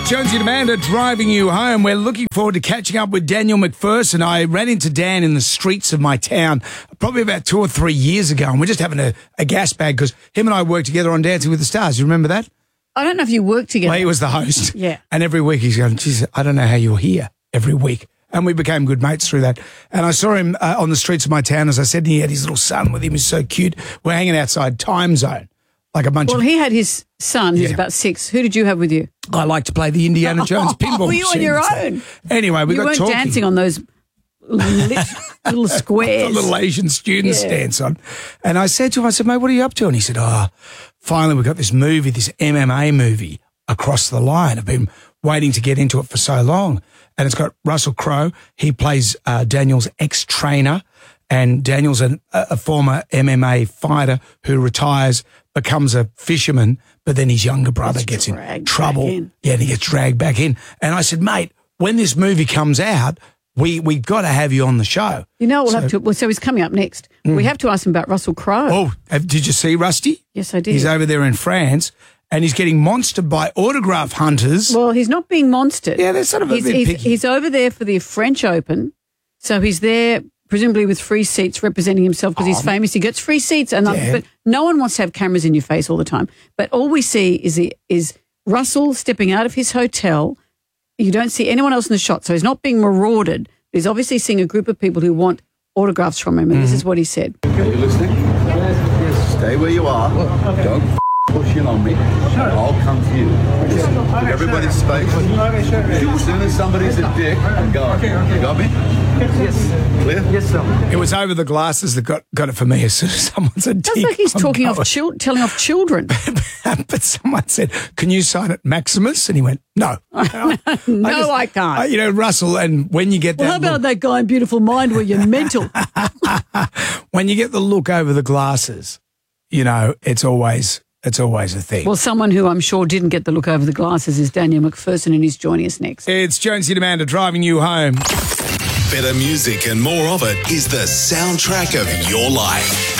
Jonesy and Amanda driving you home. We're looking forward to catching up with Daniel McPherson. I ran into Dan in the streets of my town probably about 2 or 3 years ago, and we're just having a gas bag because him and I worked together on Dancing with the Stars. You remember that? I don't know if you worked together. Well, he was the host. Yeah. And every week he's going, geez, I don't know how you're here every week. And we became good mates through that. And I saw him on the streets of my town, as I said, and he had his little son with him. He's so cute. We're hanging outside Time Zone. Like a bunch Well, he had his son who's about 6. Who did you have with you? I like to play the Indiana Jones pinball Were you on machine. your own? Anyway, we You got weren't talking. dancing on those little squares. The little Asian students dance on. And I said to him, I said, mate, what are you up to? And he said, finally we got this movie, this MMA movie, Across the Line. I've been waiting to get into it for so long. And it's got Russell Crowe. He plays Daniel's ex-trainer. And Daniel's a former MMA fighter who retires, becomes a fisherman, but then his younger brother gets in trouble. Yeah, and he gets dragged back in. And I said, mate, when this movie comes out, we got to have you on the show. You know, we'll have to. Well, so he's coming up next. We have to ask him about Russell Crowe. Oh, did you see Rusty? Yes, I did. He's over there in France, and he's getting monstered by autograph hunters. Well, he's not being monstered. Yeah, they're sort of a bit picky. He's over there for the French Open, so he's there presumably with free seats representing himself because he's famous. He gets free seats, but no one wants to have cameras in your face all the time. But all we see is Russell stepping out of his hotel. You don't see anyone else in the shot, so he's not being marauded. He's obviously seeing a group of people who want autographs from him, and this is what he said. Are you listening? Yes. Stay where you are. Don't push in on me. I'll come to you. Just give everybody space. As soon as somebody's a dick, I'm going. You got me? Yes. Clear? Yes, sir. It was over the glasses that got it for me as soon as someone's a dick. That's like he's I'm talking going. telling off children. But someone said, can you sign it Maximus? And he went, no. No, I can't. Russell, and when you get that Well, how about that guy in Beautiful Mind where you're mental? when you get the look over the glasses, it's always a thing. Well, someone who I'm sure didn't get the look over the glasses is Daniel McPherson, and he's joining us next. It's Jonesy and Amanda driving you home. Better music and more of it is the soundtrack of your life.